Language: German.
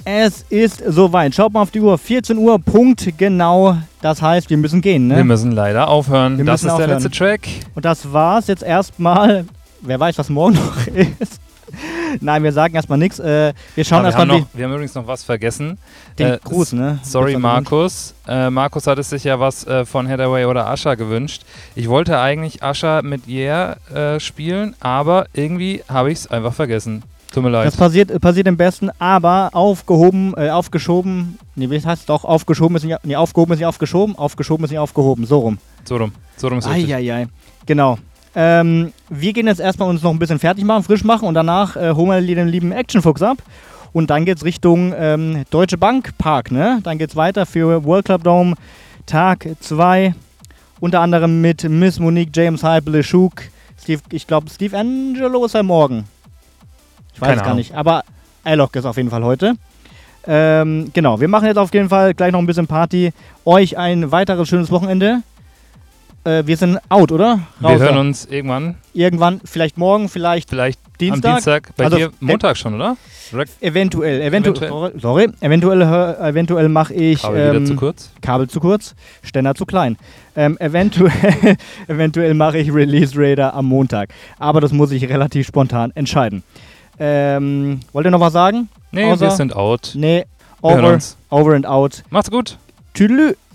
Es ist soweit. Schaut mal auf die Uhr. 14 Uhr, Punkt genau. Das heißt, wir müssen gehen, ne? Wir müssen leider aufhören. Das ist der letzte Track. Und das war's jetzt erstmal. Wer weiß, was morgen noch ist. Nein, wir sagen erstmal nichts. Wir schauen erstmal. Wir haben übrigens noch was vergessen. Den Gruß, ne? Sorry, Markus. Markus hat es sich ja was von Hathaway oder Usher gewünscht. Ich wollte eigentlich Usher mit Yeah spielen, aber irgendwie habe ich es einfach vergessen. Tut mir leid. Das passiert im Besten, aber aufgeschoben, wie heißt es doch, aufgeschoben ist nicht aufgeschoben, aufgeschoben ist nicht aufgehoben, so rum. So rum ist richtig. Eieiei, genau. Wir gehen jetzt erstmal uns noch ein bisschen fertig machen, frisch machen und danach holen wir den lieben Actionfuchs ab und dann geht's Richtung Deutsche Bank Park, ne? Dann geht's weiter für World Club Dome Tag 2, unter anderem mit Miss Monique, James Hype, LeShook, ich glaube Steve Angelo ist ja morgen. Ich weiß es gar nicht, aber Alok ist auf jeden Fall heute. Genau, wir machen jetzt auf jeden Fall gleich noch ein bisschen Party. Euch ein weiteres schönes Wochenende. Wir sind out, oder? Wir hören uns irgendwann. Irgendwann, vielleicht morgen, vielleicht Dienstag. Am Dienstag, bei dir Montag schon, oder? Eventuell mache ich Kabel zu kurz, Ständer zu klein. Eventuell mache ich Release Raider am Montag. Aber das muss ich relativ spontan entscheiden. Wollt ihr noch was sagen? Nee, wir sind out. Nee, over and out. Macht's gut. Tüdelü.